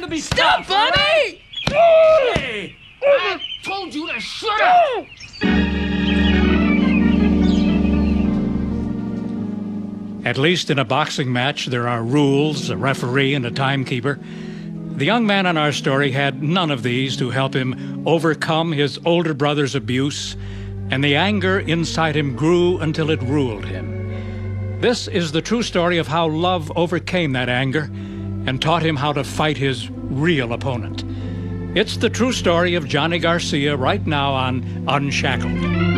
be Stop, Bobby! Hey! I told you to shut up! At least in a boxing match, there are rules, a referee, and a timekeeper. The young man in our story had none of these to help him overcome his older brother's abuse, and the anger inside him grew until it ruled him. This is the true story of how love overcame that anger and taught him how to fight his real opponent. It's the true story of Johnny Garcia right now on Unshackled.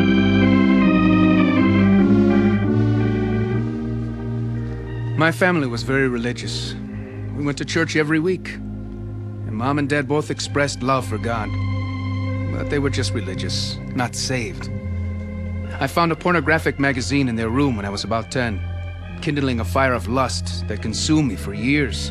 My family was very religious. We went to church every week. And Mom and Dad both expressed love for God. But they were just religious, not saved. I found a pornographic magazine in their room when I was about 10, kindling a fire of lust that consumed me for years.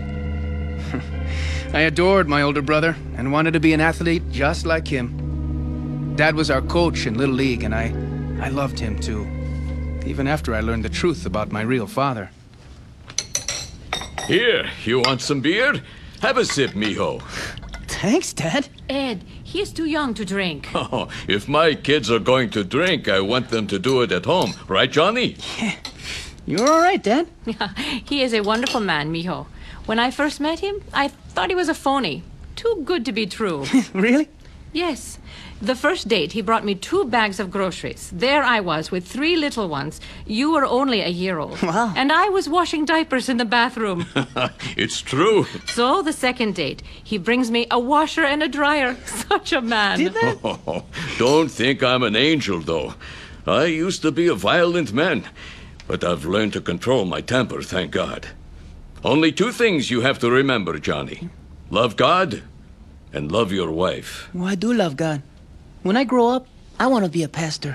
I adored my older brother and wanted to be an athlete just like him. Dad was our coach in Little League, and I loved him too, even after I learned the truth about my real father. Here, you want some beer? Have a sip, mijo. Thanks, Dad. Ed, he is too young to drink. Oh, if my kids are going to drink, I want them to do it at home. Right, Johnny? Yeah. You're all right, Dad. He is a wonderful man, mijo. When I first met him, I thought he was a phony. Too good to be true. Really? Yes. The first date, he brought me 2 bags of groceries. There I was with 3 little ones. You were only a year old. Wow. And I was washing diapers in the bathroom. It's true. So the second date, he brings me a washer and a dryer. Such a man. Did that? Oh, don't think I'm an angel, though. I used to be a violent man, but I've learned to control my temper, thank God. Only 2 things you have to remember, Johnny. Love God and love your wife. Well, I do love God. When I grow up, I want to be a pastor.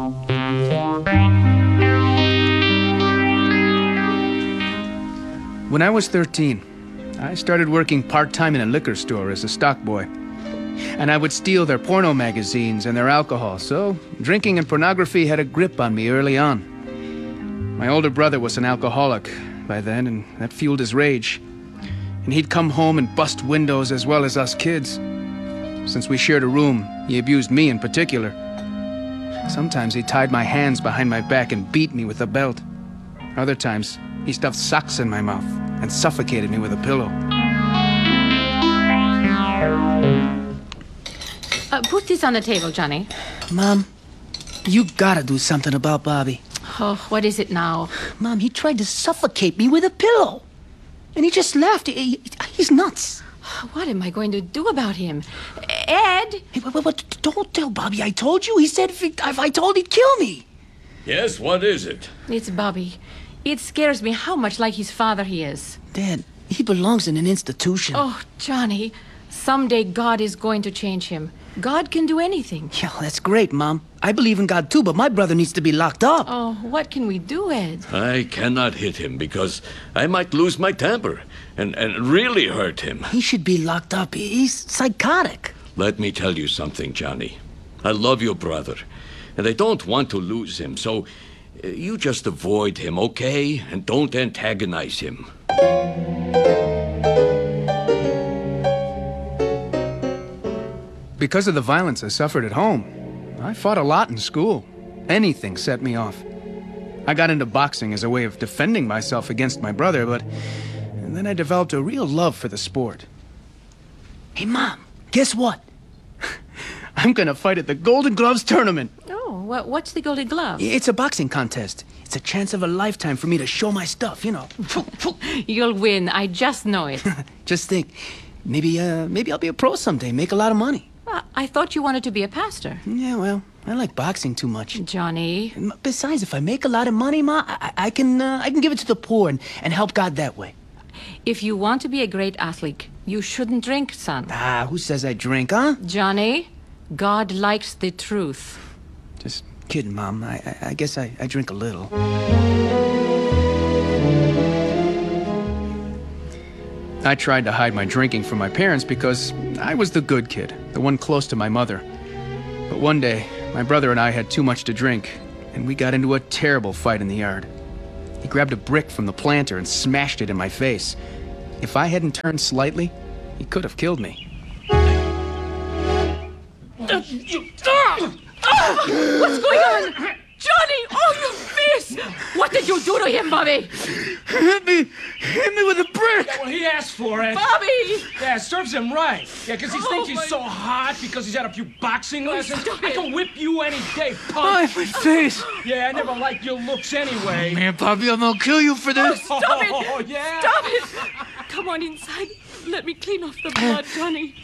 When I was 13, I started working part-time in a liquor store as a stock boy. And I would steal their porno magazines and their alcohol, so drinking and pornography had a grip on me early on. My older brother was an alcoholic by then, and that fueled his rage. And he'd come home and bust windows as well as us kids. Since we shared a room, he abused me in particular. Sometimes he tied my hands behind my back and beat me with a belt. Other times, he stuffed socks in my mouth and suffocated me with a pillow. Put this on the table, Johnny. Mom, you gotta do something about Bobby. Oh, what is it now? Mom, he tried to suffocate me with a pillow. And he just laughed. He's nuts. What am I going to do about him? Ed! Hey, don't tell Bobby I told you. He said if I told, he'd kill me. Yes, what is it? It's Bobby. It scares me how much like his father he is. Dad, he belongs in an institution. Oh, Johnny, someday God is going to change him. God can do anything. Yeah, that's great, Mom. I believe in God too, but my brother needs to be locked up. Oh, what can we do, Ed? I cannot hit him because I might lose my temper and really hurt him. He should be locked up. He's psychotic. Let me tell you something, Johnny. I love your brother, and I don't want to lose him, so you just avoid him, okay? And don't antagonize him. Because of the violence I suffered at home, I fought a lot in school. Anything set me off. I got into boxing as a way of defending myself against my brother, but then I developed a real love for the sport. Hey, Mom, guess what? I'm gonna fight at the Golden Gloves tournament. Oh, what's the Golden Glove? It's a boxing contest. It's a chance of a lifetime for me to show my stuff, you know. You'll win. I just know it. Just think, maybe I'll be a pro someday, make a lot of money. I thought you wanted to be a pastor. Yeah, well, I like boxing too much. Johnny. Besides, if I make a lot of money, Ma, I can give it to the poor and help God that way. If you want to be a great athlete, you shouldn't drink, son. Who says I drink, huh? Johnny, God likes the truth. Just kidding, Mom. I guess I drink a little. I tried to hide my drinking from my parents because I was the good kid, the one close to my mother. But one day, my brother and I had too much to drink, and we got into a terrible fight in the yard. He grabbed a brick from the planter and smashed it in my face. If I hadn't turned slightly, He could have killed me. What's going on? Johnny! Oh, your face! What did you do to him, Bobby? Hit me with a brick. Well, he asked for it. Bobby! Yeah, it serves him right. Yeah, because he thinks my- he's so hot because he's had a few boxing lessons. stop I it. can whip you any day, My punk. face. Yeah, I never liked your looks anyway. Man, Bobby, I'm gonna kill you for this. Stop it! Oh, yeah? Stop it! Come on inside. Let me clean off the blood, Johnny.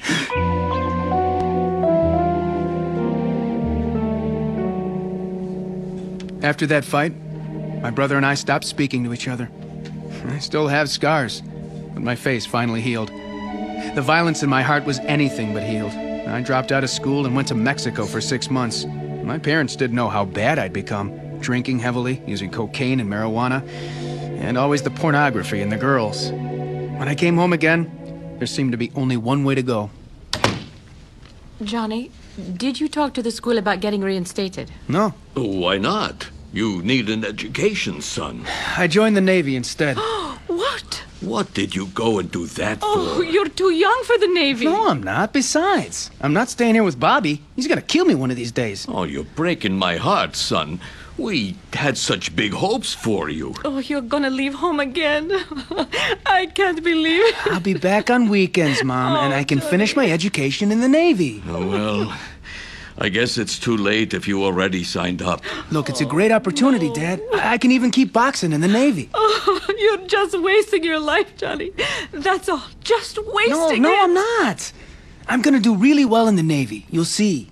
After that fight, my brother and I stopped speaking to each other. I still have scars, but my face finally healed. The violence in my heart was anything but healed. I dropped out of school and went to Mexico for 6 months. My parents didn't know how bad I'd become, drinking heavily, using cocaine and marijuana, and always the pornography and the girls. When I came home again, there seemed to be only one way to go. Johnny, did you talk to the school about getting reinstated? No, Why not? You need an education, son. I joined the Navy instead. What? What did you go and do that Oh, for? you're too young for the Navy. No, I'm not. Besides, I'm not staying here with Bobby. He's gonna kill me one of these days. Oh, you're breaking my heart, son. We had such big hopes for you. Oh, you're gonna leave home again? I can't believe it. I'll be back on weekends, Mom, and I can finish my education in the Navy. Oh, well, I guess it's too late if you already signed up. Look, it's a great opportunity, Dad. I can even keep boxing in the Navy. Oh, you're just wasting your life, Johnny. That's all. Just wasting No, it. I'm not. I'm gonna do really well in the Navy. You'll see.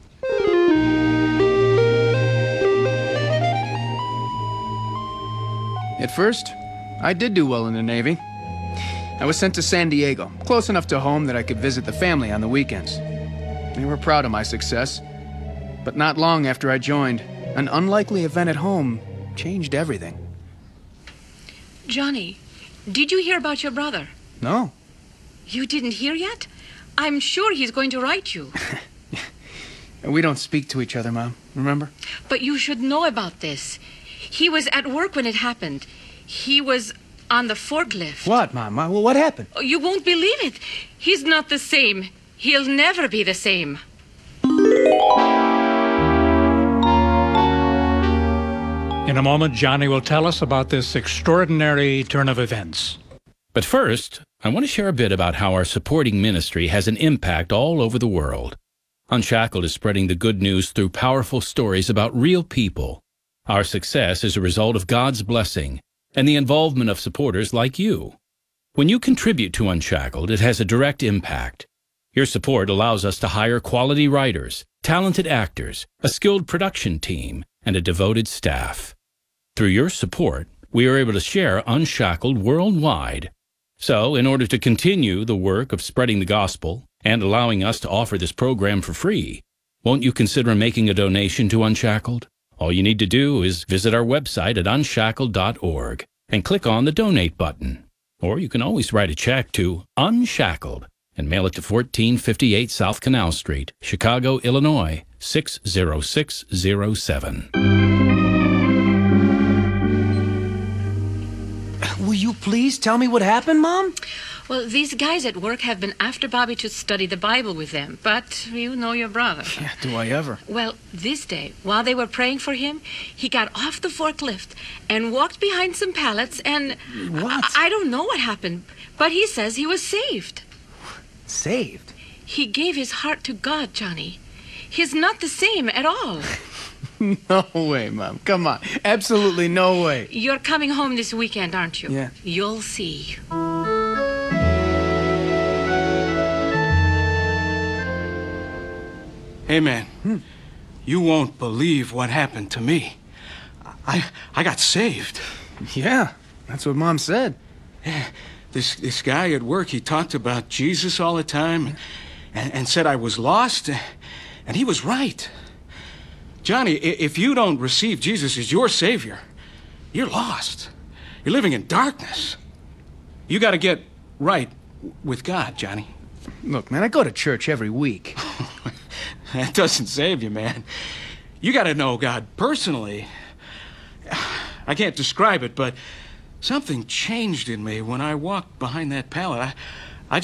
At first, I did do well in the Navy. I was sent to San Diego, close enough to home that I could visit the family on the weekends. They were proud of my success. But not long after I joined, an unlikely event at home changed everything. Johnny, did you hear about your brother? No. You didn't hear yet? I'm sure he's going to write you. We don't speak to each other, Mom. Remember? But you should know about this. He was at work when it happened. He was on the forklift. What, Mom? Well, what happened? Oh, you won't believe it. He's not the same. He'll never be the same. In a moment, Johnny will tell us about this extraordinary turn of events. But first, I want to share a bit about how our supporting ministry has an impact all over the world. Unshackled is spreading the good news through powerful stories about real people. Our success is a result of God's blessing and the involvement of supporters like you. When you contribute to Unshackled, it has a direct impact. Your support allows us to hire quality writers, talented actors, a skilled production team, and a devoted staff. Through your support, we are able to share Unshackled worldwide. So, in order to continue the work of spreading the gospel and allowing us to offer this program for free, won't you consider making a donation to Unshackled? All you need to do is visit our website at unshackled.org and click on the Donate button. Or you can always write a check to Unshackled and mail it to 1458 South Canal Street, Chicago, Illinois, 60607. Will you please tell me what happened, Mom? Well, these guys at work have been after Bobby to study the Bible with them, but you know your brother. Yeah, do I ever? Well, this day, while they were praying for him, he got off the forklift and walked behind some pallets and... What? I don't know what happened, but he says he was saved. Saved? He gave his heart to God, Johnny. He's not the same at all. No way, Mom. Come on. Absolutely no way. You're coming home this weekend, aren't you? Yeah. You'll see. Hey, man. You won't believe what happened to me. I got saved. Yeah, that's what Mom said. This guy at work, he talked about Jesus all the time and said I was lost, and he was right. Johnny, if you don't receive Jesus as your Savior, you're lost. You're living in darkness. You got to get right with God, Johnny. Look, man, I go to church every week. That doesn't save you, man. You got to know God personally. I can't describe it, but something changed in me when I walked behind that pallet.